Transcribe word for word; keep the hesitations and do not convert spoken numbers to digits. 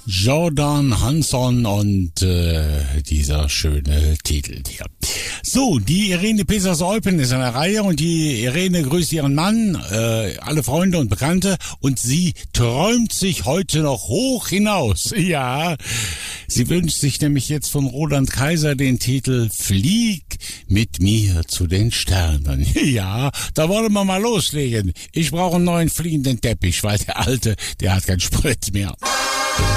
Jordan Hanson und äh, dieser schöne Titel hier. So, die Irene Peters-Eupen ist an der Reihe und die Irene grüßt ihren Mann, äh, alle Freunde und Bekannte und sie träumt sich heute noch hoch hinaus. Ja, sie wünscht sich nämlich jetzt von Roland Kaiser den Titel Flieg mit mir zu den Sternen. Ja, da wollen wir mal loslegen. Ich brauche einen neuen fliegenden Teppich, weil der alte, der hat keinen Sprit mehr.